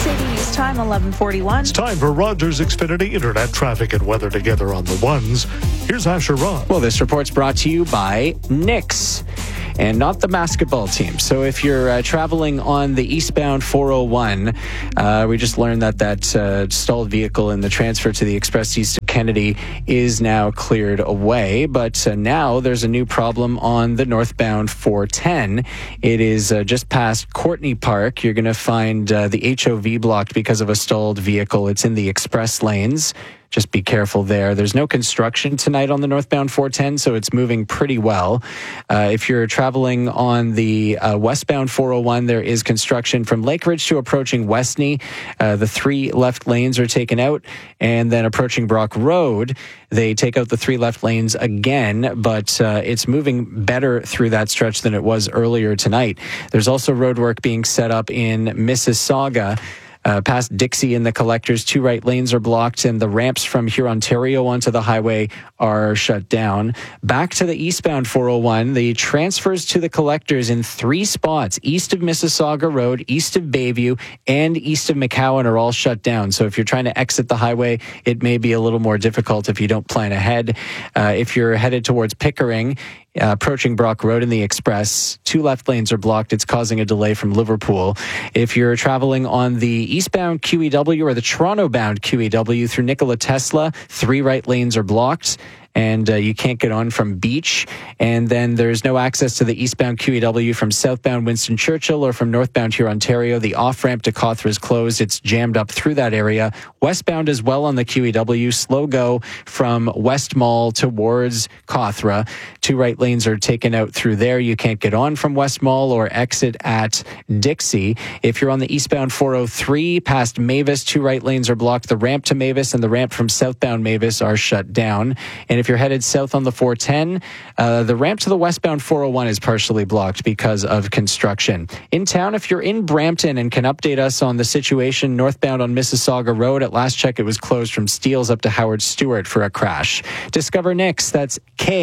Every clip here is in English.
680 News Time, 11:41. It's time for Rogers Xfinity Internet traffic and weather together on the ones. Here's Asher Ron. Well, this report's brought to you by Knicks and not the basketball team. So if you're traveling on the eastbound 401, we just learned that stalled vehicle in the transfer to the Express East of Kennedy is now cleared away. But now there's a new problem on the northbound 410. It is just past Courtney Park. You're going to find the HOV blocked because of a stalled vehicle. It's in the express lanes. Just be careful there. There's no construction tonight on the northbound 410, so it's moving pretty well. If you're traveling on the westbound 401, there is construction from Lake Ridge to approaching Westney. The 3 left lanes are taken out, and then approaching Brock Road, they take out the 3 left lanes again, but it's moving better through that stretch than it was earlier tonight. There's also road work being set up in Mississauga. Past Dixie and the collectors, 2 right lanes are blocked, and the ramps from Hurontario onto the highway are shut down. Back to the eastbound 401, the transfers to the collectors in 3 spots, east of Mississauga Road, east of Bayview, and east of McCowan are all shut down. So if you're trying to exit the highway, it may be a little more difficult if you don't plan ahead. If you're headed towards Pickering, approaching Brock Road in the Express, 2 left lanes are blocked. It's causing a delay from Liverpool. If you're traveling on the eastbound QEW or the Toronto-bound QEW through Nikola Tesla, 3 right lanes are blocked, and you can't get on from Beach. And then there's no access to the eastbound QEW from southbound Winston Churchill or from northbound Hurontario. The off-ramp to Cawthra is closed. It's jammed up through that area. Westbound as well on the QEW. Slow go from West Mall towards Cawthra. 2 right lanes are taken out through there. You can't get on from West Mall or exit at Dixie. If you're on the eastbound 403 past Mavis, 2 right lanes are blocked. The ramp to Mavis and the ramp from southbound Mavis are shut down. And if you're headed south on the 410, the ramp to the westbound 401 is partially blocked because of construction. In town, if you're in Brampton and can update us on the situation northbound on Mississauga Road, at last check it was closed from Steeles up to Howard Stewart for a crash. Discover Knix, that's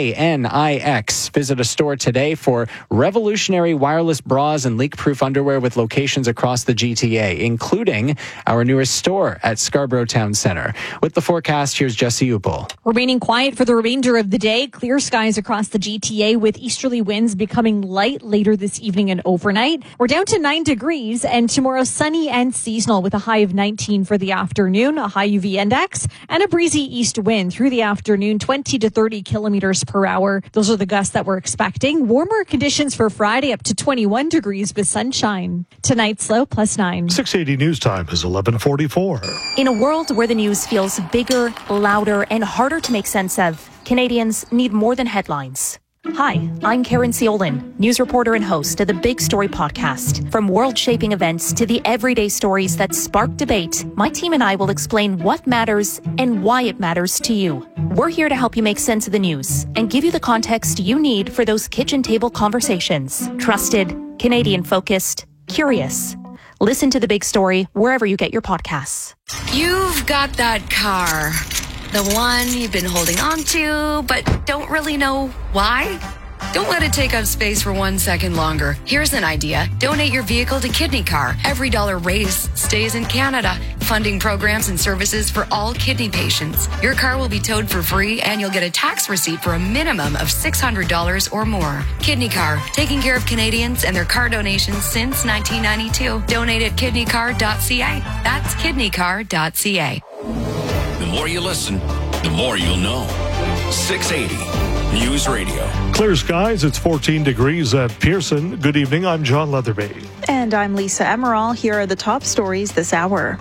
KNIX. Visit a store today for revolutionary wireless bras and leak-proof underwear with locations across the GTA, including our newest store at Scarborough Town Centre. With the forecast, here's Jesse Upel. Remaining quiet for the remainder of the day. Clear skies across the GTA with easterly winds becoming light later this evening and overnight. We're down to 9 degrees, and tomorrow sunny and seasonal with a high of 19 for the afternoon, a high UV index, and a breezy east wind through the afternoon, 20 to 30 kilometers per hour. Those are the gusts that we're expecting. Warmer conditions for Friday, up to 21 degrees with sunshine. Tonight's low +9. 680 News Time is 11:44. In a world where the news feels bigger, louder, and harder to make sense of, Canadians need more than headlines. Hi, I'm Karen Ciolin, news reporter and host of the Big Story podcast. From world-shaping events to the everyday stories that spark debate, my team and I will explain what matters and why it matters to you. We're here to help you make sense of the news and give you the context you need for those kitchen table conversations. Trusted, Canadian-focused, curious. Listen to The Big Story wherever you get your podcasts. You've got that car. The one you've been holding on to, but don't really know why? Don't let it take up space for 1 second longer. Here's an idea. Donate your vehicle to Kidney Car. Every dollar raised stays in Canada, funding programs and services for all kidney patients. Your car will be towed for free, and you'll get a tax receipt for a minimum of $600 or more. Kidney Car, taking care of Canadians and their car donations since 1992. Donate at kidneycar.ca. That's kidneycar.ca. The more you listen, the more you'll know. 680 News Radio. Clear skies. It's 14 degrees at Pearson. Good evening. I'm John Leatherby. And I'm Lisa Emerald. Here are the top stories this hour.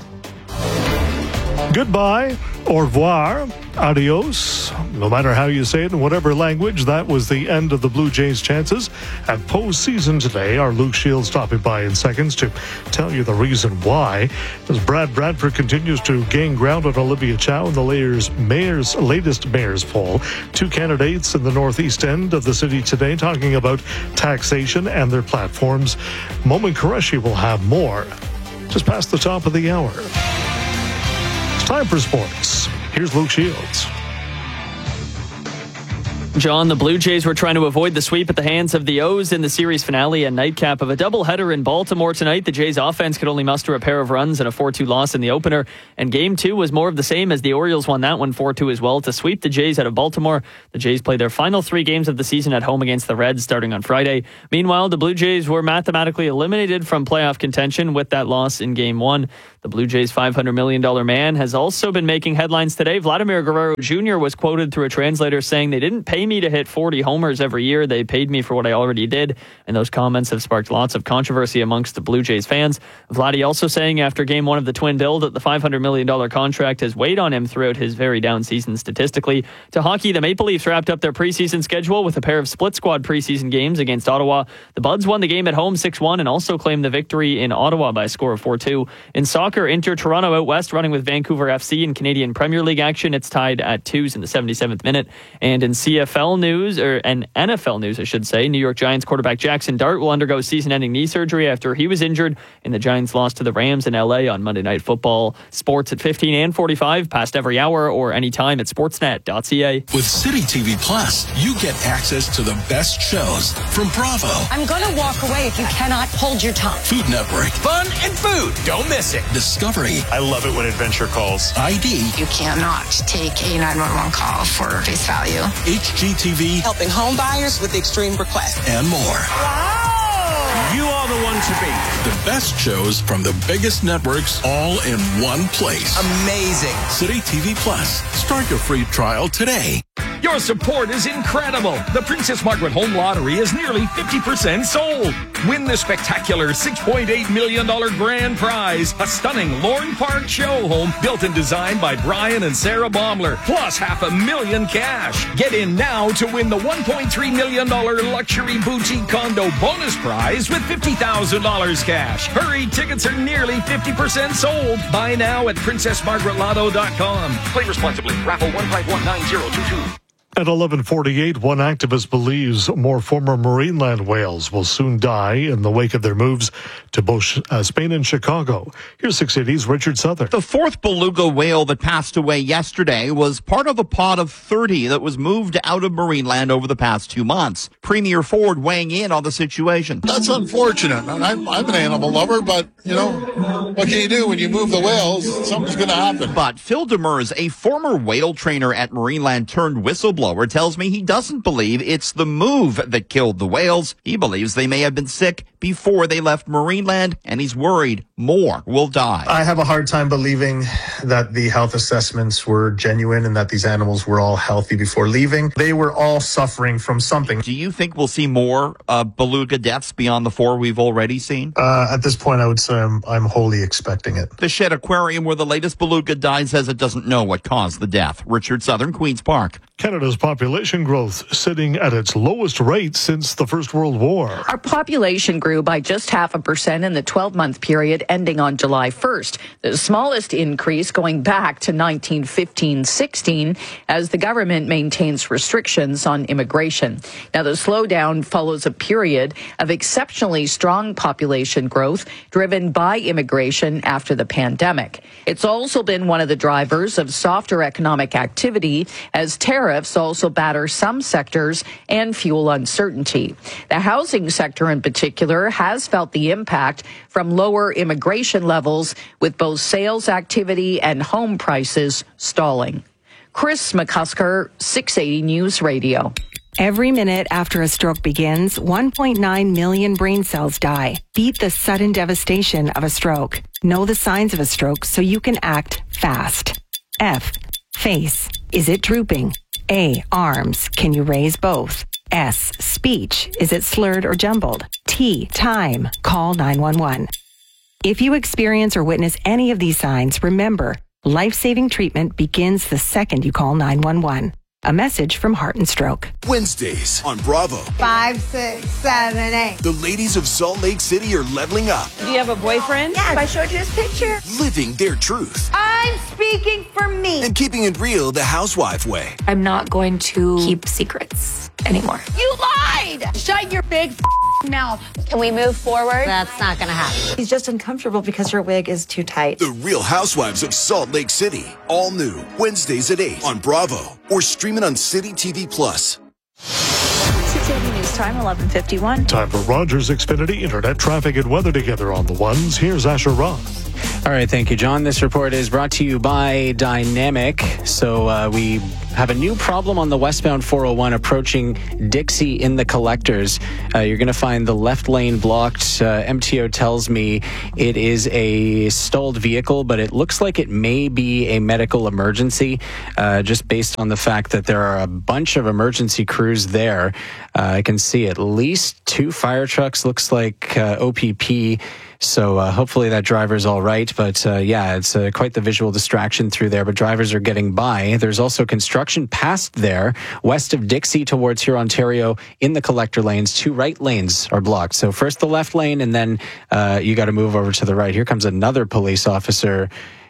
Goodbye, au revoir, adios. No matter how you say it in whatever language, that was the end of the Blue Jays' chances at postseason today. Our Luke Shields stopping by in seconds to tell you the reason why. As Brad Bradford continues to gain ground on Olivia Chow in the latest mayor's poll. 2 candidates in the northeast end of the city today talking about taxation and their platforms. Momin Qureshi will have more just past the top of the hour. Time for sports. Here's Luke Shields. John, the Blue Jays were trying to avoid the sweep at the hands of the O's in the series finale and nightcap of a doubleheader in Baltimore tonight. The Jays offense could only muster a pair of runs and a 4-2 loss in the opener. And Game 2 was more of the same as the Orioles won that one 4-2 as well to sweep the Jays out of Baltimore. The Jays play their final 3 games of the season at home against the Reds starting on Friday. Meanwhile, the Blue Jays were mathematically eliminated from playoff contention with that loss in Game 1. The Blue Jays' $500 million man has also been making headlines today. Vladimir Guerrero Jr. was quoted through a translator saying, "They didn't pay me to hit 40 homers every year. They paid me for what I already did." And those comments have sparked lots of controversy amongst the Blue Jays fans. Vladdy also saying after Game 1 of the Twin Bill that the $500 million contract has weighed on him throughout his very down season statistically. To hockey, the Maple Leafs wrapped up their preseason schedule with a pair of split squad preseason games against Ottawa. The Buds won the game at home 6-1 and also claimed the victory in Ottawa by a score of 4-2. In soccer, Inter Toronto out west running with Vancouver FC in Canadian Premier League action. It's tied at 2s in the 77th minute. And in CFL news, and NFL news, I should say, New York Giants quarterback Jackson Dart will undergo season-ending knee surgery after he was injured in the Giants' loss to the Rams in LA on Monday Night Football. Sports at 15 and 45, past every hour or anytime at sportsnet.ca. With City TV Plus, you get access to the best shows from Bravo, I'm going to walk away if you cannot hold your tongue. Food Network, Fun and food. Don't miss it. Discovery. I love it when Adventure calls. ID. You cannot take a 911 call for face value. HGTV. Helping home buyers with extreme requests. And more. Wow! You are the one to beat. The best shows from the biggest networks all in one place. Amazing. City TV Plus. Start your free trial today. Your support is incredible. The Princess Margaret Home Lottery is nearly 50% sold. Win the spectacular $6.8 million grand prize, a stunning Lorne Park show home built and designed by Brian and Sarah Baumler, plus $500,000 cash. Get in now to win the $1.3 million luxury boutique condo bonus prize with $50,000 cash. Hurry, tickets are nearly 50% sold. Buy now at PrincessMargaretLotto.com. Play responsibly. Raffle 1519022. At 11:48, one activist believes more former Marineland whales will soon die in the wake of their moves to both Spain and Chicago. Here's 680's Richard Southern. The fourth beluga whale that passed away yesterday was part of a pod of 30 that was moved out of Marineland over the past 2 months. Premier Ford weighing in on the situation. That's unfortunate. I'm an animal lover, but, what can you do when you move the whales? Something's going to happen. But Phil Demers, a former whale trainer at Marineland turned whistleblower, tells me he doesn't believe it's the move that killed the whales. He believes they may have been sick before they left Marineland, and he's worried more will die. I have a hard time believing that the health assessments were genuine and that these animals were all healthy before leaving. They were all suffering from something. Do you think we'll see more beluga deaths beyond the 4 we've already seen? At this point, I would say I'm wholly expecting it. The Shed Aquarium, where the latest beluga died, says it doesn't know what caused the death. Richard Southern, Queen's Park. Canada's population growth sitting at its lowest rate since the First World War. Our population grew by just 0.5% in the 12-month period ending on July 1st, the smallest increase going back to 1915-16 as the government maintains restrictions on immigration. Now, the slowdown follows a period of exceptionally strong population growth driven by immigration after the pandemic. It's also been one of the drivers of softer economic activity as tariffs also batter some sectors and fuel uncertainty. The housing sector in particular has felt the impact from lower immigration levels, with both sales activity and home prices stalling. Chris McCusker, 680 News Radio. Every minute after a stroke begins, 1.9 million brain cells die. Beat the sudden devastation of a stroke. Know the signs of a stroke so you can act fast. F. Face. Is it drooping? A. Arms. Can you raise both? S. Speech. Is it slurred or jumbled? T. Time. Call 911. If you experience or witness any of these signs, remember, life-saving treatment begins the second you call 911. A message from Heart and Stroke. Wednesdays on Bravo. 5, 6, 7, 8. The ladies of Salt Lake City are leveling up. Do you have a boyfriend? Yes. I showed you his picture. Living their truth. I'm speaking for me. And keeping it real the housewife way. I'm not going to keep secrets anymore. You lied! Shut your big mouth. Can we move forward? That's not going to happen. He's just uncomfortable because her wig is too tight. The Real Housewives of Salt Lake City. All new. Wednesdays at 8 on Bravo. Or stream it on City TV Plus. 680 News Time, 11:51. Time for Rogers Xfinity Internet traffic and weather together on the ones. Here's Asher Ross. All right, thank you, John. This report is brought to you by Dynamic. So we have a new problem on the westbound 401 approaching Dixie in the collectors. You're going to find the left lane blocked. MTO tells me it is a stalled vehicle, but it looks like it may be a medical emergency, just based on the fact that there are a bunch of emergency crews there. I can see at least 2 fire trucks, looks like OPP. So hopefully that driver's all right. But yeah, it's quite the visual distraction through there. But drivers are getting by. There's also construction past there, west of Dixie towards here, Ontario, in the collector lanes. 2 right lanes are blocked. So first the left lane, and then you got to move over to the right. Here comes another police officer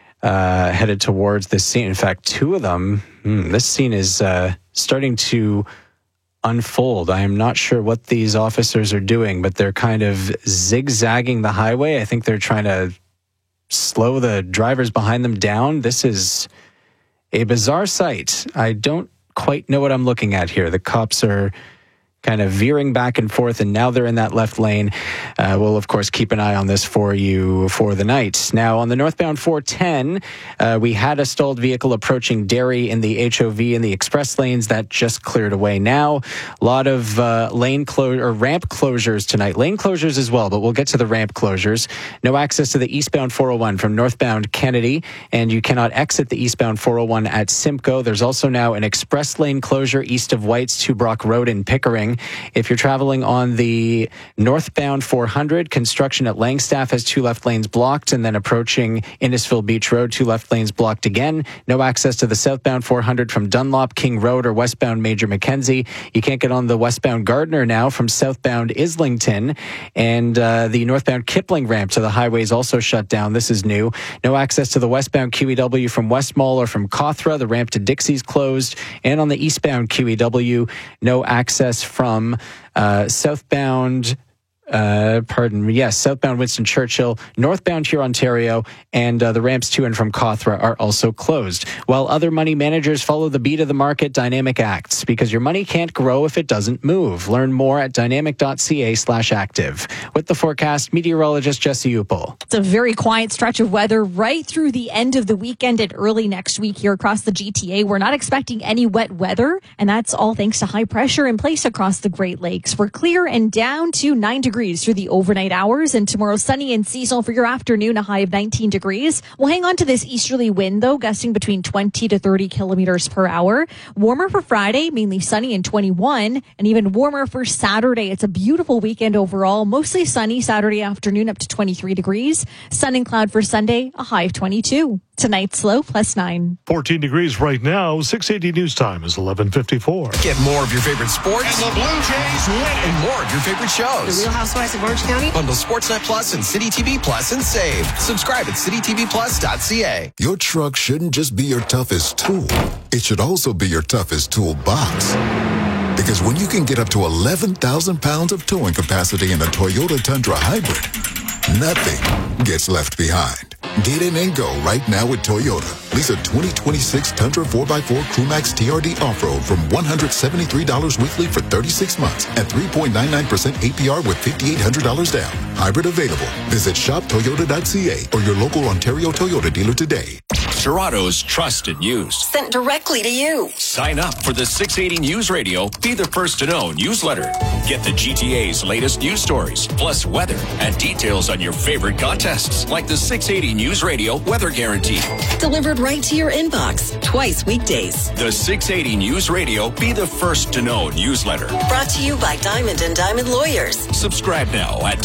headed towards this scene. In fact, 2 of them. This scene is starting to unfold. I am not sure what these officers are doing, but they're kind of zigzagging the highway. I think they're trying to slow the drivers behind them down. This is a bizarre sight. I don't quite know what I'm looking at here. The cops are kind of veering back and forth, and now they're in that left lane. We'll, of course, keep an eye on this for you for the night. Now, on the northbound 410, we had a stalled vehicle approaching Derry in the HOV and the express lanes. That just cleared away now. A lot of ramp closures tonight. Lane closures as well, but we'll get to the ramp closures. No access to the eastbound 401 from northbound Kennedy, and you cannot exit the eastbound 401 at Simcoe. There's also now an express lane closure east of Whites to Brock Road in Pickering. If you're traveling on the northbound 400, construction at Langstaff has 2 left lanes blocked, and then approaching Innisfil Beach Road, 2 left lanes blocked again. No access to the southbound 400 from Dunlop, King Road, or westbound Major Mackenzie. You can't get on the westbound Gardner now from southbound Islington, and the northbound Kipling ramp to the highway is also shut down. This is new. No access to the westbound QEW from West Mall or from Cawthra. The ramp to Dixie's closed, and on the eastbound QEW, no access from southbound southbound Winston Churchill, northbound here Ontario, and the ramps to and from Cawthra are also closed. While other money managers follow the beat of the market, Dynamic acts, because your money can't grow if it doesn't move. Learn more at dynamic.ca/active. With the forecast, meteorologist Jesse Upel. It's a very quiet stretch of weather right through the end of the weekend and early next week here across the GTA. We're not expecting any wet weather, and that's all thanks to high pressure in place across the Great Lakes. We're clear and down to 9 degrees through the overnight hours, and tomorrow sunny and seasonal for your afternoon, a high of 19 degrees. We'll hang on to this easterly wind, though, gusting between 20 to 30 kilometers per hour. Warmer for Friday, mainly sunny and 21, and even warmer for Saturday. It's a beautiful weekend overall, mostly sunny Saturday afternoon up to 23 degrees. Sun and cloud for Sunday, a high of 22. Tonight's low, +9. 14 degrees right now. 680 News Time is 11:54. Get more of your favorite sports. And the Blue Jays win. And more of your favorite shows. The Real Housewives of Orange County. Bundle Sportsnet Plus and City TV Plus and save. Subscribe at citytvplus.ca. Your truck shouldn't just be your toughest tool. It should also be your toughest toolbox. Because when you can get up to 11,000 pounds of towing capacity in a Toyota Tundra Hybrid, nothing gets left behind. Get in and go right now with Toyota. Lease a 2026 Tundra 4x4 Crewmax TRD Off-Road from $173 weekly for 36 months at 3.99% APR with $5,800 down. Hybrid available. Visit shoptoyota.ca or your local Ontario Toyota dealer today. Toronto's trusted news. Sent directly to you. Sign up for the 680 News Radio Be the First to Know newsletter. Get the GTA's latest news stories, plus weather and details on your favorite contests, like the 680 News Radio Weather Guarantee. Delivered right to your inbox, twice weekdays. The 680 News Radio Be the First to Know newsletter. Brought to you by Diamond and Diamond Lawyers. Subscribe now at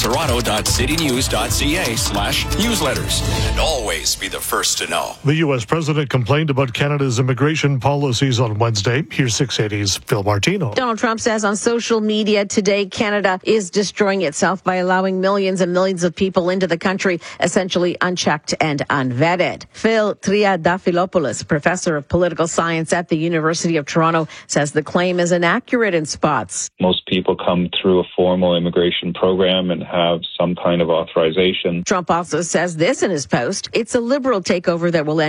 toronto.citynews.ca/newsletters. And always be the first to know. The U.S. President complained about Canada's immigration policies on Wednesday. Here's 680's Phil Martino. Donald Trump says on social media today, Canada is destroying itself by allowing millions and millions of people into the country, essentially unchecked and unvetted. Phil Triadafilopoulos, professor of political science at the University of Toronto, says the claim is inaccurate in spots. Most people come through a formal immigration program and have some kind of authorization. Trump also says this in his post: it's a liberal takeover that will end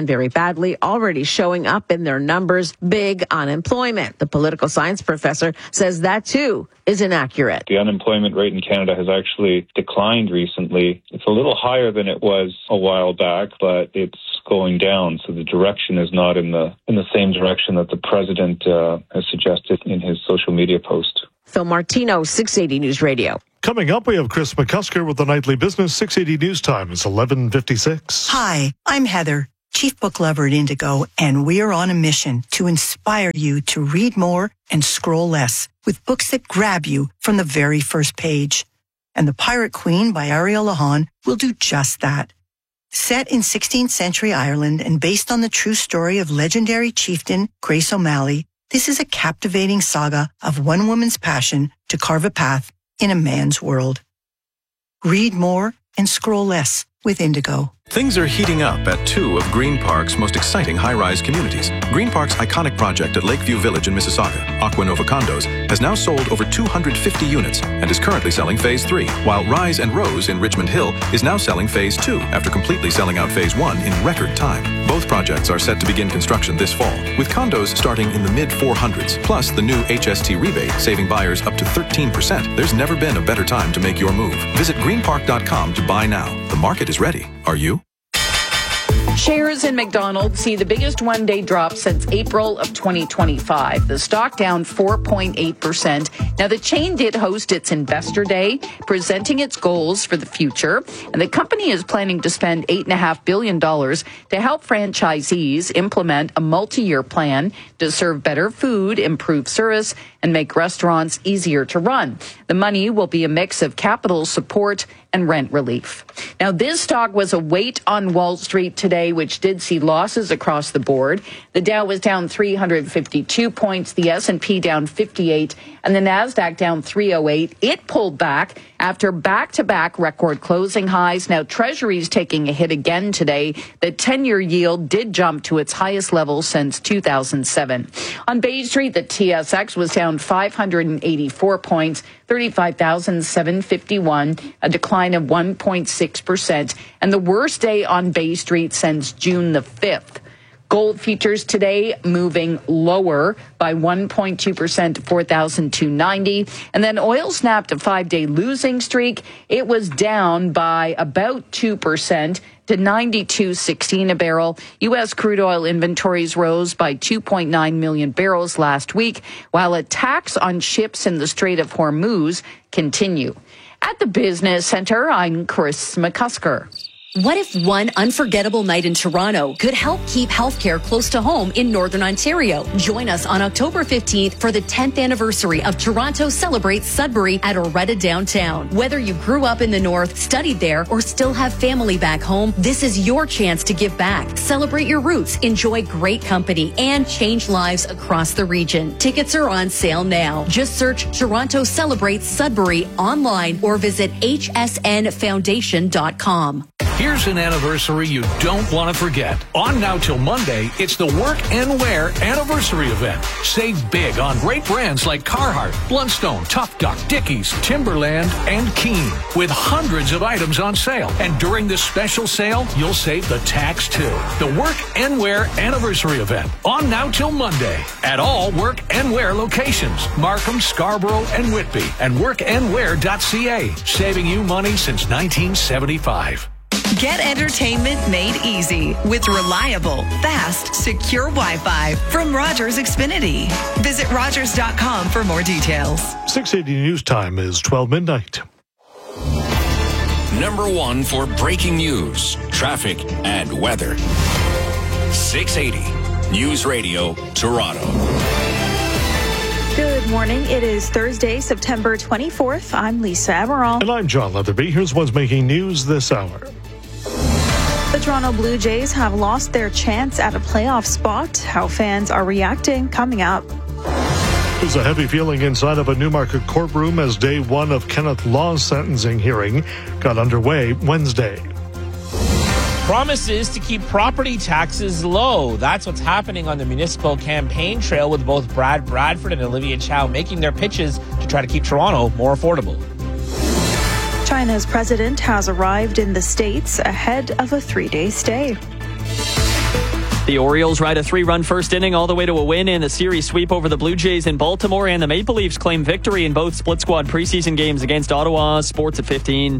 and very badly, already showing up in their numbers, big unemployment. The political science professor says that too is inaccurate. The unemployment rate in Canada has actually declined recently. It's a little higher than it was a while back, but it's going down. So the direction is not in the same direction that the president has suggested in his social media post. Phil Martino, 680 News Radio. Coming up, we have Chris McCusker with the Nightly Business. 680 News Time is 11:56. Hi, I'm Heather, Chief Book Lover at Indigo, and we are on a mission to inspire you to read more and scroll less with books that grab you from the very first page. And The Pirate Queen by Ariel Lahan will do just that. Set in 16th century Ireland and based on the true story of legendary chieftain Grace O'Malley, this is a captivating saga of one woman's passion to carve a path in a man's world. Read more and scroll less with Indigo. Things are heating up at two of Green Park's most exciting high-rise communities. Green Park's iconic project at Lakeview Village in Mississauga, Aquanova Condos, has now sold over 250 units and is currently selling Phase 3, while Rise and Rose in Richmond Hill is now selling Phase 2 after completely selling out Phase 1 in record time. Both projects are set to begin construction this fall, with condos starting in the mid-400s, plus the new HST rebate saving buyers up to 13%. There's never been a better time to make your move. Visit greenpark.com to buy now. The market is ready. Are you? Shares in McDonald's see the biggest one-day drop since April of 2025. The stock down 4.8%. Now, the chain did host its Investor Day, presenting its goals for the future. And the company is planning to spend $8.5 billion to help franchisees implement a multi-year plan to serve better food, improve service, and make restaurants easier to run. The money will be a mix of capital support and rent relief. Now, this stock was a weight on Wall Street today, which did see losses across the board. The Dow was down 352 points, the S&P down 58, and the Nasdaq down 308. It pulled back after back-to-back record closing highs. Now, Treasury's taking a hit again today. The 10-year yield did jump to its highest level since 2007. On Bay Street, the TSX was down 584 points, 35,751, a decline of 1.6%, and the worst day on Bay Street since June the 5th. Gold futures today moving lower by 1.2% to 4,290. And then oil snapped a 5-day losing streak. It was down by about 2% to 92.16 a barrel. U.S. crude oil inventories rose by 2.9 million barrels last week, while attacks on ships in the Strait of Hormuz continue. At the Business Center, I'm Chris McCusker. What if one unforgettable night in Toronto could help keep healthcare close to home in Northern Ontario? Join us on October 15th for the 10th anniversary of Toronto Celebrates Sudbury at Oretta Downtown. Whether you grew up in the North, studied there, or still have family back home, this is your chance to give back. Celebrate your roots, enjoy great company, and change lives across the region. Tickets are on sale now. Just search Toronto Celebrates Sudbury online or visit hsnfoundation.com. Here's an anniversary you don't want to forget. On now till Monday, it's the Work and Wear anniversary event. Save big on great brands like Carhartt, Blundstone, Tough Duck, Dickies, Timberland, and Keen, with hundreds of items on sale. And during this special sale, you'll save the tax too. The Work and Wear anniversary event. On now till Monday at all Work and Wear locations. Markham, Scarborough, and Whitby. And workandwear.ca. Saving you money since 1975. Get entertainment made easy with reliable, fast, secure Wi-Fi from Rogers Xfinity. Visit Rogers.com for more details. 680 News Time is 12 midnight. Number one for breaking news, traffic, and weather. 680 News Radio, Toronto. Good morning. It is Thursday, September 24th. I'm Lisa Emerald. And I'm John Leatherby. Here's what's making news this hour. The Toronto Blue Jays have lost their chance at a playoff spot. How fans are reacting coming up. There's a heavy feeling inside of a Newmarket courtroom as day one of Kenneth Law's sentencing hearing got underway Wednesday. Promises to keep property taxes low. That's what's happening on the municipal campaign trail, with both Brad Bradford and Olivia Chow making their pitches to try to keep Toronto more affordable. China's president has arrived in the States ahead of a 3-day stay. The Orioles ride a 3-run first inning all the way to a win in a series sweep over the Blue Jays in Baltimore, and the Maple Leafs claim victory in both split squad preseason games against Ottawa. Sports at 15.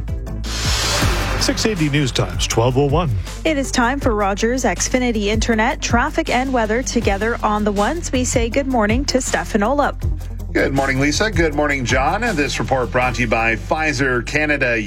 680 News Times, 12:01. It is time for Rogers Xfinity Internet, traffic and weather together on the ones. We say good morning to Stefan Olop. Good morning, Lisa. Good morning, John. This report brought to you by Pfizer Canada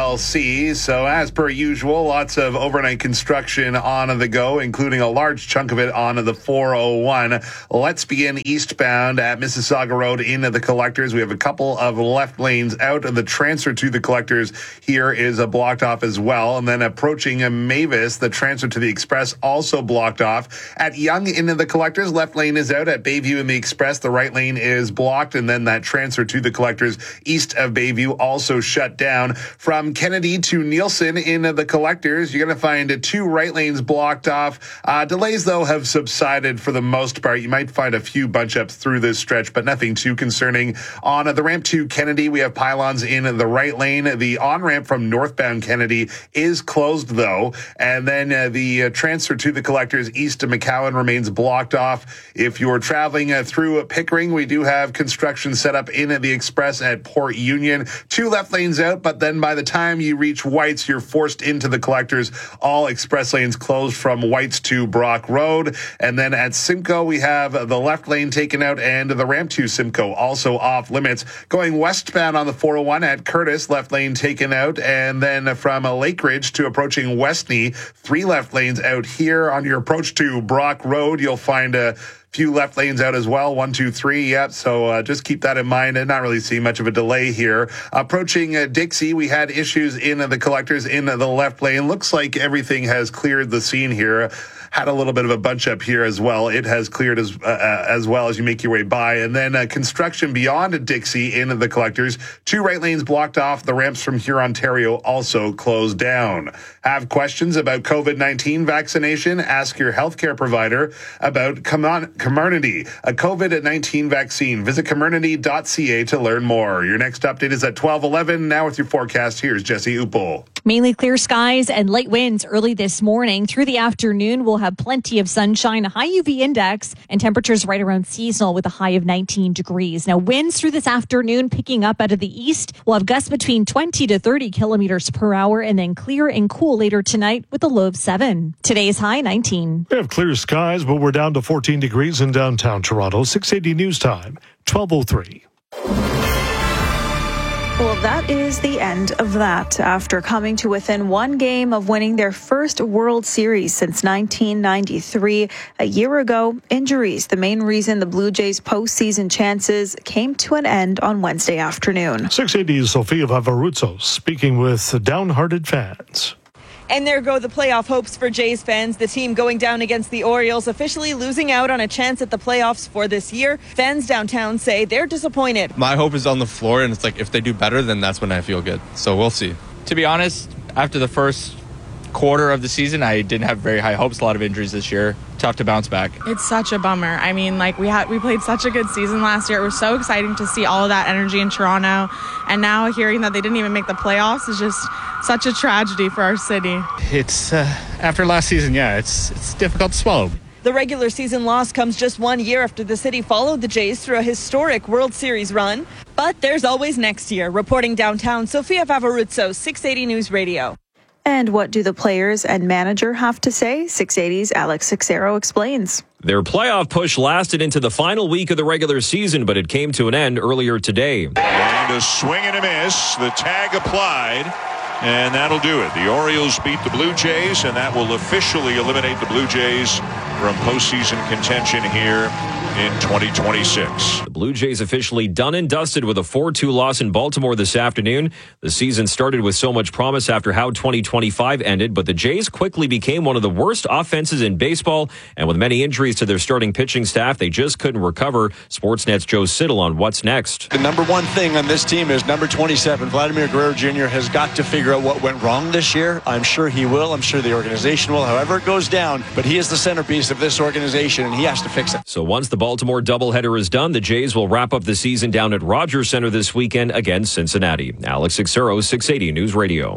ULC. So as per usual, lots of overnight construction on the go, including a large chunk of it on the 401. Let's begin eastbound at Mississauga Road into the collectors. We have a couple of left lanes out, and the transfer to the collectors here is blocked off as well. And then approaching Mavis, the transfer to the Express also blocked off. At Yonge into the collectors, left lane is out. At Bayview and the Express, the right lane is blocked. And then that transfer to the collectors east of Bayview also shut down. From Kennedy to Nielsen in the collectors, you're going to find 2 right lanes blocked off. Delays, though, have subsided for the most part. You might find a few bunch-ups through this stretch, but nothing too concerning. On the ramp to Kennedy, we have pylons in the right lane. The on-ramp from northbound Kennedy is closed, though. And then the transfer to the collectors east of McCowan remains blocked off. If you're traveling through Pickering, we do have construction set up in the Express at Port Union. 2 left lanes out, but then by the time you reach White's, you're forced into the collectors. All express lanes closed from White's to Brock Road. And then at Simcoe, we have the left lane taken out and the ramp to Simcoe also off limits. Going westbound on the 401 at Curtis, left lane taken out. And then from Lake Ridge to approaching Westney, 3 left lanes out here. On your approach to Brock Road, you'll find a few left lanes out as well. 1, 2, 3. Yep. So just keep that in mind and not really see much of a delay here. Approaching Dixie, we had issues in the collectors in the left lane. Looks like everything has cleared the scene here. Had a little bit of a bunch up here as well. It has cleared as well as you make your way by. And then construction beyond Dixie in the collectors. 2 right lanes blocked off. The ramps from Hurontario also closed down. Have questions about COVID-19 vaccination? Ask your healthcare provider about Comirnaty, a COVID-19 vaccine. Visit Comirnaty.ca to learn more. Your next update is at 12:11. Now with your forecast, here's Jesse Uppel. Mainly clear skies and light winds early this morning. Through the afternoon, we'll have plenty of sunshine, a high UV index, and temperatures right around seasonal with a high of 19 degrees. Now, winds through this afternoon picking up out of the east. We'll have gusts between 20 to 30 kilometers per hour, and then clear and cool later tonight with a low of 7. Today's high, 19. We have clear skies, but we're down to 14 degrees in downtown Toronto. 680 News Time, 12:03. Well, that is the end of that. After coming to within 1 game of winning their first World Series since 1993, a year ago, injuries, the main reason the Blue Jays' postseason chances came to an end on Wednesday afternoon. 680's Sofia Vavaruzzo speaking with downhearted fans. And there go the playoff hopes for Jays fans. The team going down against the Orioles, officially losing out on a chance at the playoffs for this year. Fans downtown say they're disappointed. My hope is on the floor, and it's like if they do better, then that's when I feel good. So we'll see. To be honest, after the first quarter of the season, I didn't have very high hopes. A lot of injuries this year. Tough to bounce back. It's such a bummer. I mean, like we played such a good season last year. It was so exciting to see all of that energy in Toronto. And now hearing that they didn't even make the playoffs is just such a tragedy for our city. It's after last season, it's difficult to swallow. The regular season loss comes just 1 year after the city followed the Jays through a historic World Series run. But there's always next year. Reporting downtown, Sofia Vavaruzzo, 680 News Radio. And what do the players and manager have to say? 680's Alex Sixero explains. Their playoff push lasted into the final week of the regular season, but it came to an end earlier today. And a swing and a miss. The tag applied, and that'll do it. The Orioles beat the Blue Jays, and that will officially eliminate the Blue Jays from postseason contention here in 2026. The Blue Jays officially done and dusted with a 4-2 loss in Baltimore this afternoon. The season started with so much promise after how 2025 ended, but the Jays quickly became one of the worst offenses in baseball, and with many injuries to their starting pitching staff, they just couldn't recover. Sportsnet's Joe Siddle on what's next. The number one thing on this team is number 27. Vladimir Guerrero Jr. has got to figure out what went wrong this year. I'm sure he will. I'm sure the organization will, however it goes down, but he is the centerpiece of this organization, and he has to fix it. So once the Baltimore doubleheader is done, the Jays will wrap up the season down at Rogers Center this weekend against Cincinnati. Alex Sixero, 680 News Radio.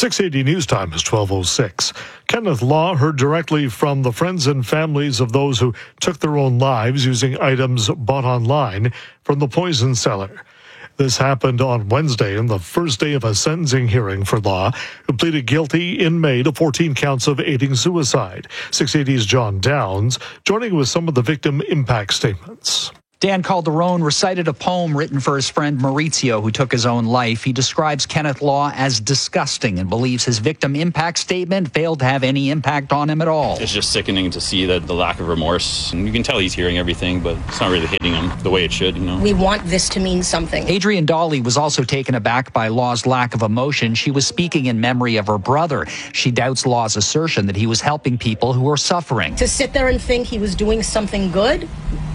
680 News Time is 12:06. Kenneth Law heard directly from the friends and families of those who took their own lives using items bought online from the poison cellar. This happened on Wednesday on the first day of a sentencing hearing for Law, who pleaded guilty in May to 14 counts of aiding suicide. 680's John Downs joining with some of the victim impact statements. Dan Calderone recited a poem written for his friend Maurizio, who took his own life. He describes Kenneth Law as disgusting and believes his victim impact statement failed to have any impact on him at all. It's just sickening to see the lack of remorse. And you can tell he's hearing everything, but it's not really hitting him the way it should, We want this to mean something. Adrienne Dolly was also taken aback by Law's lack of emotion. She was speaking in memory of her brother. She doubts Law's assertion that he was helping people who were suffering. To sit there and think he was doing something good,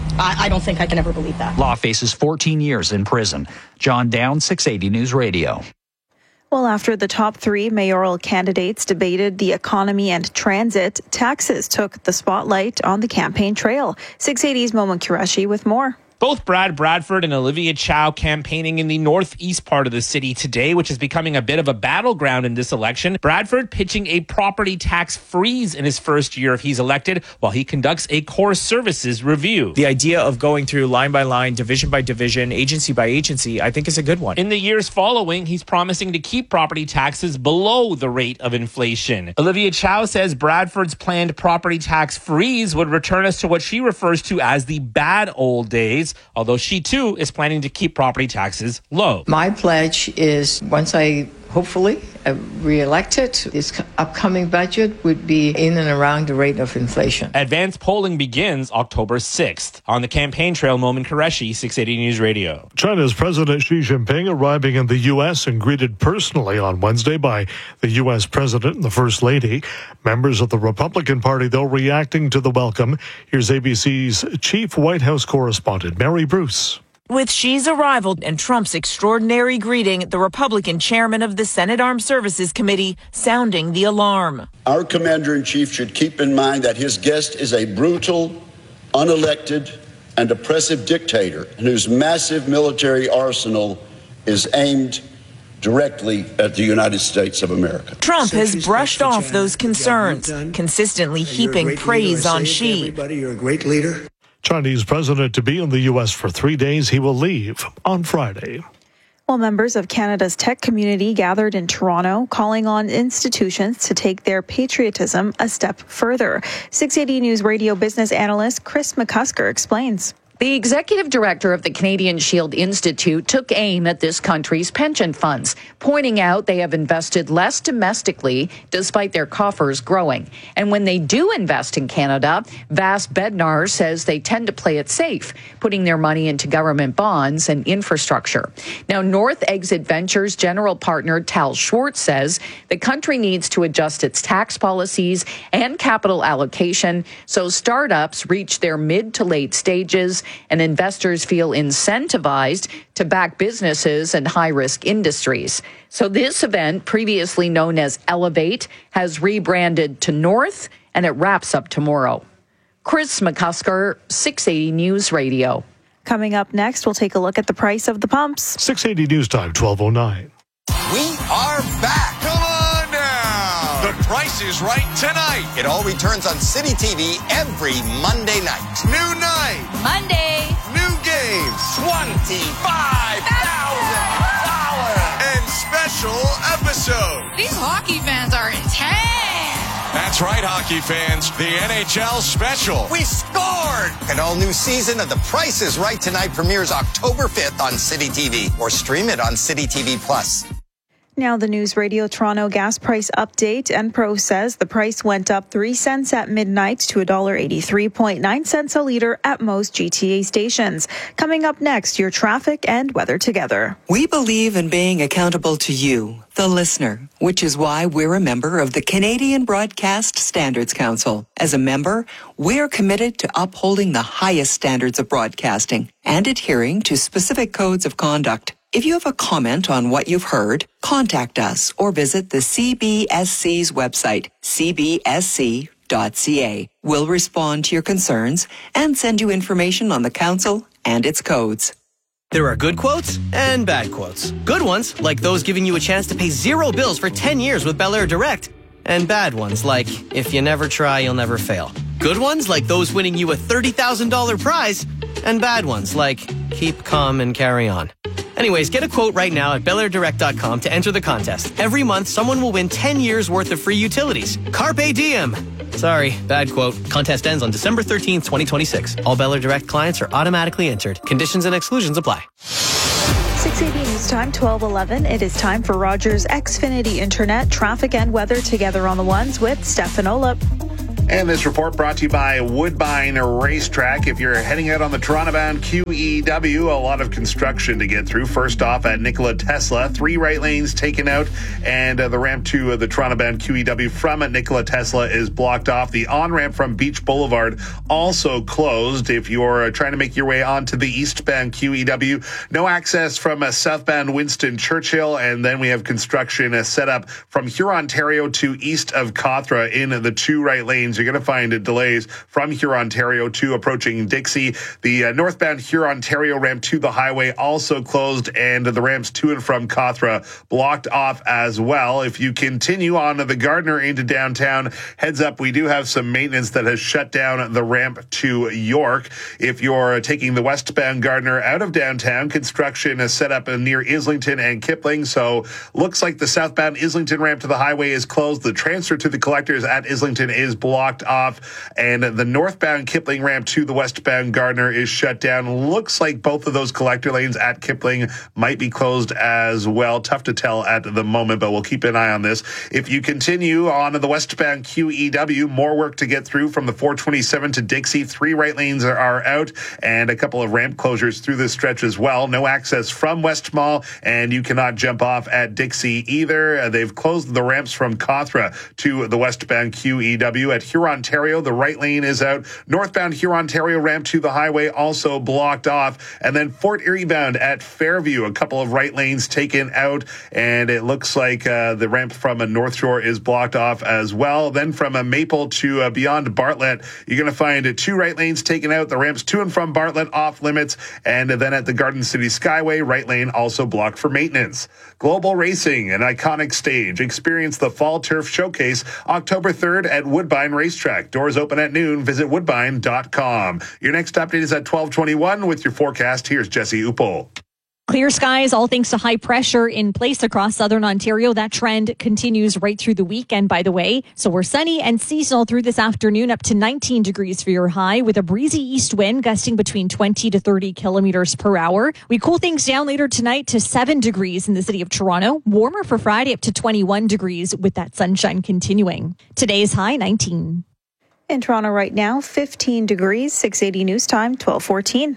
I don't think I can ever believe that. Law faces 14 years in prison. John Downs, 680 News Radio. Well, after the top three mayoral candidates debated the economy and transit, taxes took the spotlight on the campaign trail. 680's Momin Qureshi with more. Both Brad Bradford and Olivia Chow campaigning in the northeast part of the city today, which is becoming a bit of a battleground in this election. Bradford pitching a property tax freeze in his first year if he's elected, while he conducts a core services review. The idea of going through line by line, division by division, agency by agency, I think is a good one. In the years following, he's promising to keep property taxes below the rate of inflation. Olivia Chow says Bradford's planned property tax freeze would return us to what she refers to as the bad old days, although she too is planning to keep property taxes low. My pledge is once I hopefully re-elected, this upcoming budget would be in and around the rate of inflation. Advanced polling begins October 6th. On the campaign trail, Momin Qureshi, 680 News Radio. China's President Xi Jinping arriving in the U.S. and greeted personally on Wednesday by the U.S. President and the First Lady. Members of the Republican Party, though, reacting to the welcome. Here's ABC's chief White House correspondent, Mary Bruce. With Xi's arrival and Trump's extraordinary greeting, the Republican chairman of the Senate Armed Services Committee sounding the alarm. Our commander-in-chief should keep in mind that his guest is a brutal, unelected, and oppressive dictator whose massive military arsenal is aimed directly at the United States of America. Trump has brushed off those concerns, consistently heaping praise on Xi. You're a great leader. Chinese president to be in the U.S. for 3 days. He will leave on Friday. Well, members of Canada's tech community gathered in Toronto, calling on institutions to take their patriotism a step further. 680 News Radio business analyst Chris McCusker explains. The executive director of the Canadian Shield Institute took aim at this country's pension funds, pointing out they have invested less domestically despite their coffers growing. And when they do invest in Canada, Vas Bednar says they tend to play it safe, putting their money into government bonds and infrastructure. Now, North Exit Ventures general partner Tal Schwartz says the country needs to adjust its tax policies and capital allocation so startups reach their mid to late stages and investors feel incentivized to back businesses and high-risk industries. So this event, previously known as Elevate, has rebranded to North, and it wraps up tomorrow. Chris McCusker, 680 News Radio. Coming up next, we'll take a look at the price of the pumps. 680 News Time, 12:09. We are back. Come on now. The Price is Right tonight. It all returns on City TV every Monday night. New night. Monday. New games. $25,000. And special episode. These hockey fans are intense. That's right, hockey fans. The NHL special. We scored! An all-new season of The Price is Right tonight premieres October 5th on City TV. Or stream it on City TV Plus. Now the News Radio Toronto gas price update. Enpro says the price went up 3 cents at midnight to $1.83.9 a liter at most GTA stations. Coming up next, your traffic and weather together. We believe in being accountable to you, the listener, which is why we're a member of the Canadian Broadcast Standards Council. As a member, we're committed to upholding the highest standards of broadcasting and adhering to specific codes of conduct. If you have a comment on what you've heard, contact us or visit the CBSC's website, cbsc.ca. We'll respond to your concerns and send you information on the council and its codes. There are good quotes and bad quotes. Good ones, like those giving you a chance to pay 0 bills for 10 years with Bel Air Direct. And bad ones, like, if you never try, you'll never fail. Good ones, like those winning you a $30,000 prize. And bad ones, like, keep calm and carry on. Anyways, get a quote right now at BelAirDirect.com to enter the contest. Every month, someone will win 10 years worth of free utilities. Carpe diem! Sorry, bad quote. Contest ends on December 13th, 2026. All Bel Air Direct clients are automatically entered. Conditions and exclusions apply. 680 News Time, 12:11. It is time for Rogers Xfinity Internet, traffic and weather together on the ones with Stefan Olip. And this report brought to you by Woodbine Racetrack. If you're heading out on the Toronto-bound QEW, a lot of construction to get through. First off at Nikola Tesla, 3 right lanes taken out, and the ramp to the Toronto-bound QEW from Nikola Tesla is blocked off. The on-ramp from Beach Boulevard also closed. If you're trying to make your way onto the eastbound QEW, no access from southbound Winston Churchill, and then we have construction set up from Hurontario to east of Cawthra in the 2 right lanes. You're going to find delays from Hurontario to approaching Dixie. The northbound Hurontario ramp to the highway also closed, and the ramps to and from Cawthra blocked off as well. If you continue on the Gardiner into downtown, heads up, we do have some maintenance that has shut down the ramp to York. If you're taking the westbound Gardiner out of downtown, construction is set up near Islington and Kipling, so looks like the southbound Islington ramp to the highway is closed. The transfer to the collectors at Islington is blocked off, and the northbound Kipling ramp to the westbound Gardiner is shut down. Looks like both of those collector lanes at Kipling might be closed as well. Tough to tell at the moment, but we'll keep an eye on this. If you continue on the westbound QEW, more work to get through from the 427 to Dixie. 3 right lanes are out, and a couple of ramp closures through this stretch as well. No access from West Mall, and you cannot jump off at Dixie either. They've closed the ramps from Cawthra to the westbound QEW. At Hurontario, the right lane is out. Northbound Hurontario ramp to the highway also blocked off. And then Fort Erie bound at Fairview, a couple of right lanes taken out, and it looks like the ramp from North Shore is blocked off as well. Then from Maple to beyond Bartlett, you're going to find 2 right lanes taken out. The ramps to and from Bartlett off limits, and then at the Garden City Skyway, right lane also blocked for maintenance. Global Racing, an iconic stage. Experience the Fall Turf Showcase October 3rd at Woodbine Racetrack. Doors open at noon. Visit woodbine.com. Your next update is at 12:21 with your forecast. Here's Jesse Upol. Clear skies, all thanks to high pressure in place across southern Ontario. That trend continues right through the weekend, by the way. So we're sunny and seasonal through this afternoon, up to 19 degrees for your high, with a breezy east wind gusting between 20 to 30 kilometers per hour. We cool things down later tonight to 7 degrees in the city of Toronto. Warmer for Friday, up to 21 degrees with that sunshine continuing. Today's high, 19. In Toronto right now, 15 degrees, 680 News Time, 12:14.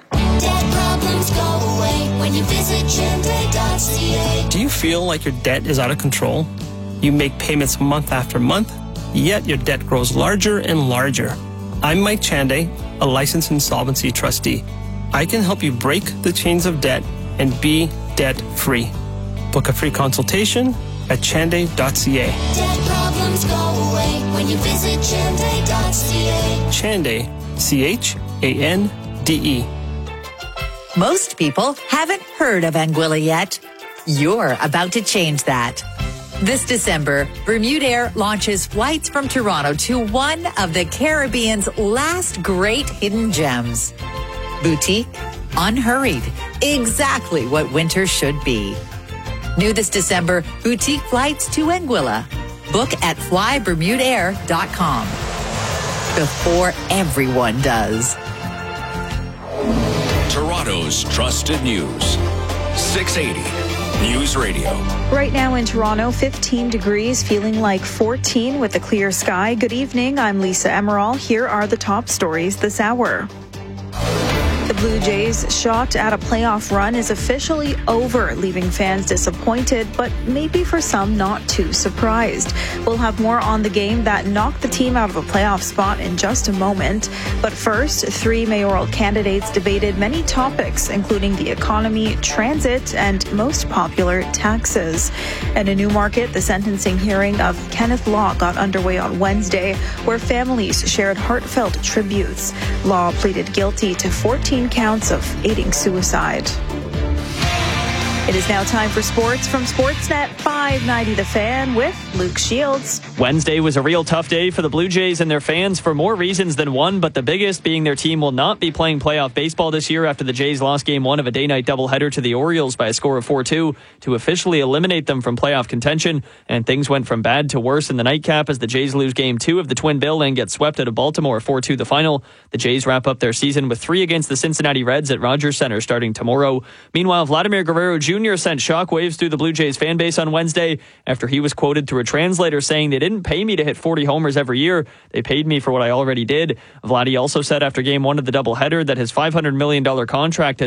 Do you feel like your debt is out of control? You make payments month after month, yet your debt grows larger and larger. I'm Mike Chanday, a licensed insolvency trustee. I can help you break the chains of debt and be debt-free. Book a free consultation at chanday.ca. Debt problems go away when you visit chanday.ca. Chanday, C-H-A-N-D-E. Most people haven't heard of Anguilla yet. You're about to change that. This December, Bermudair launches flights from Toronto to one of the Caribbean's last great hidden gems. Boutique, unhurried, exactly what winter should be. New this December, boutique flights to Anguilla. Book at flybermudair.com. Before everyone does. Toronto's trusted news. 680 News Radio. Right now in Toronto, 15 degrees, feeling like 14 with a clear sky. Good evening. I'm Lisa Emerald. Here are the top stories this hour. The Blue Jays' shot at a playoff run is officially over, leaving fans disappointed, but maybe for some not too surprised. We'll have more on the game that knocked the team out of a playoff spot in just a moment. But first, 3 mayoral candidates debated many topics, including the economy, transit, and most popular, taxes. And in Newmarket, the sentencing hearing of Kenneth Law got underway on Wednesday, where families shared heartfelt tributes. Law pleaded guilty to 14 counts of aiding suicide. It is now time for sports from Sportsnet 590 The Fan with Luke Shields. Wednesday was a real tough day for the Blue Jays and their fans for more reasons than one, but the biggest being their team will not be playing playoff baseball this year after the Jays lost Game 1 of a day-night doubleheader to the Orioles by a score of 4-2 to officially eliminate them from playoff contention, and things went from bad to worse in the nightcap as the Jays lose Game 2 of the Twin Bill and get swept out of Baltimore 4-2 the final. The Jays wrap up their season with 3 against the Cincinnati Reds at Rogers Center starting tomorrow. Meanwhile, Vladimir Guerrero Jr. sent shockwaves through the Blue Jays fan base on Wednesday after he was quoted through a translator saying they didn't pay me to hit 40 homers every year. They paid me for what I already did. Vladdy also said after Game 1 of the doubleheader that his $500 million contract has